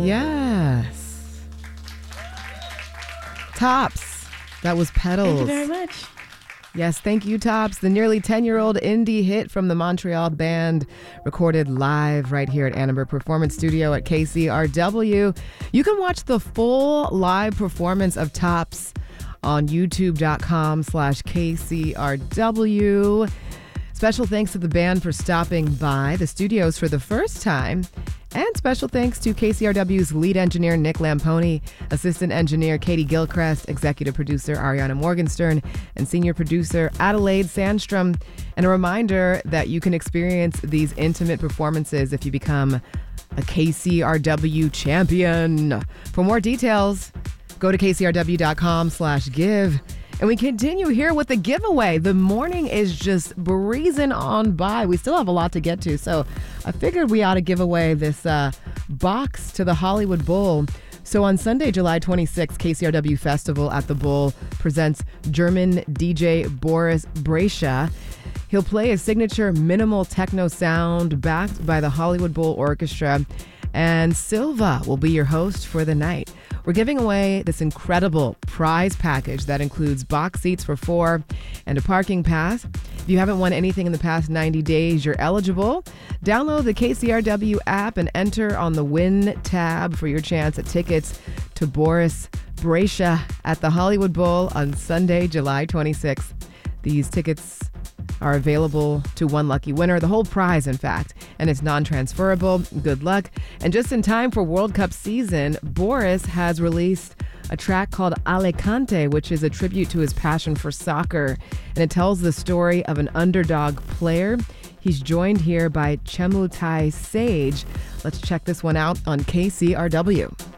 Yes. Tops. That was Petals. Thank you very much. Yes, thank you, Tops. The nearly 10-year-old indie hit from the Montreal band, recorded live right here at Annenberg Performance Studio at KCRW. You can watch the full live performance of Tops on youtube.com/KCRW. Special thanks to the band for stopping by the studios for the first time. And special thanks to KCRW's lead engineer, Nick Lamponi, assistant engineer, Katie Gilchrist, executive producer, Ariana Morgenstern, and senior producer, Adelaide Sandstrom. And a reminder that you can experience these intimate performances if you become a KCRW champion. For more details, go to kcrw.com/give. And we continue here with the giveaway. The morning is just breezing on by. We still have a lot to get to, so I figured we ought to give away this box to the Hollywood Bowl. So on Sunday, July 26th, KCRW Festival at the Bowl presents German DJ Boris Brejcha. He'll play a signature minimal techno sound backed by the Hollywood Bowl Orchestra, and Silva will be your host for the night. We're giving away this incredible prize package that includes box seats for 4 and a parking pass. If you haven't won anything in the past 90 days, you're eligible. Download the KCRW app and enter on the Win tab for your chance at tickets to Boris Brejcha at the Hollywood Bowl on Sunday, July 26th. These tickets are available to one lucky winner, the whole prize, in fact, and it's non-transferable. Good luck. And just in time for World Cup season, Boris has released a track called Alicante, which is a tribute to his passion for soccer, and it tells the story of an underdog player. He's joined here by Chemutai Sage. Let's check this one out on KCRW.